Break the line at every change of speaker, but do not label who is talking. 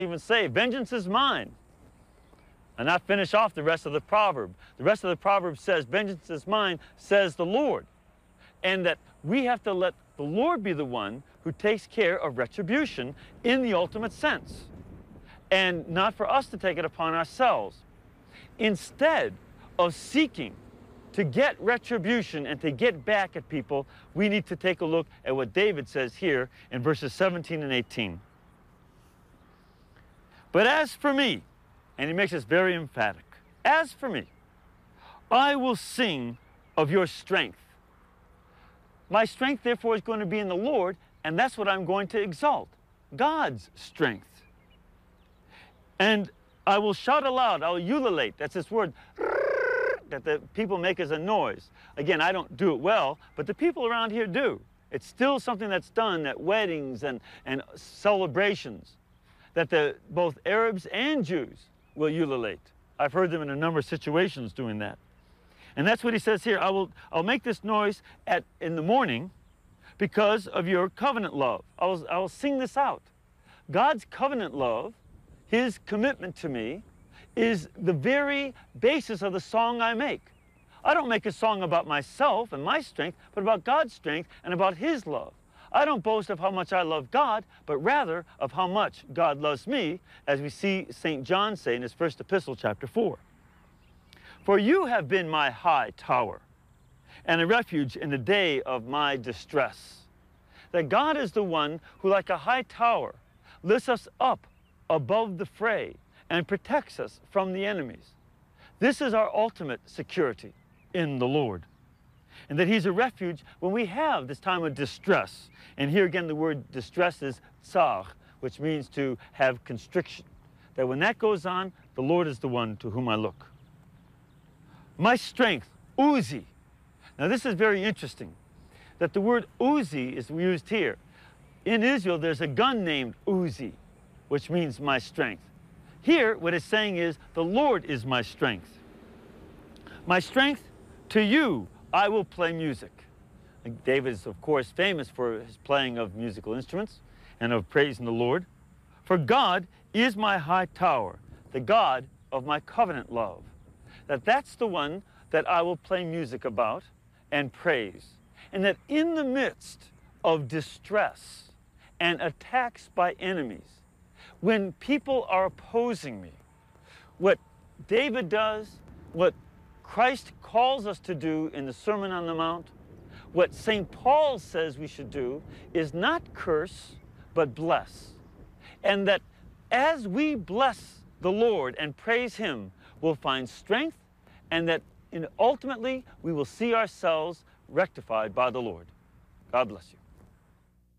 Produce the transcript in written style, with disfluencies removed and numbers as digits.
even say, vengeance is mine. And I finish off the rest of the proverb. The rest of the proverb says, vengeance is mine, says the Lord. And that we have to let the Lord be the one who takes care of retribution in the ultimate sense. And not for us to take it upon ourselves. Instead of seeking to get retribution and to get back at people, we need to take a look at what David says here in verses 17 and 18. But as for me, and he makes this very emphatic, as for me, I will sing of your strength. My strength, therefore, is going to be in the Lord, and that's what I'm going to exalt, God's strength. And I will shout aloud, I'll ululate, that's this word, that the people make as a noise. Again, I don't do it well, but the people around here do. It's still something that's done at weddings and celebrations, that both Arabs and Jews will ululate. I've heard them in a number of situations doing that. And that's what he says here. I'll make this noise in the morning because of your covenant love. I will sing this out. God's covenant love, his commitment to me, is the very basis of the song I make. I don't make a song about myself and my strength, but about God's strength and about his love. I don't boast of how much I love God, but rather of how much God loves me, as we see St. John say in his first epistle, chapter 4. For you have been my high tower and a refuge in the day of my distress. That God is the one who, like a high tower, lifts us up above the fray and protects us from the enemies. This is our ultimate security in the Lord. And that he's a refuge when we have this time of distress. And here again the word distress is tsar, which means to have constriction. That when that goes on, the Lord is the one to whom I look. My strength, Uzi. Now this is very interesting, that the word Uzi is used here. In Israel there's a gun named Uzi, which means my strength. Here, what it's saying is, the Lord is my strength. My strength, to you I will play music. David is, of course, famous for his playing of musical instruments and of praising the Lord. For God is my high tower, the God of my covenant love. That's the one that I will play music about and praise. And that in the midst of distress and attacks by enemies, when people are opposing me, what David does, what Christ calls us to do in the Sermon on the Mount, what St. Paul says we should do, is not curse, but bless. And that as we bless the Lord and praise him, we'll find strength, and that ultimately we will see ourselves rectified by the Lord. God bless you.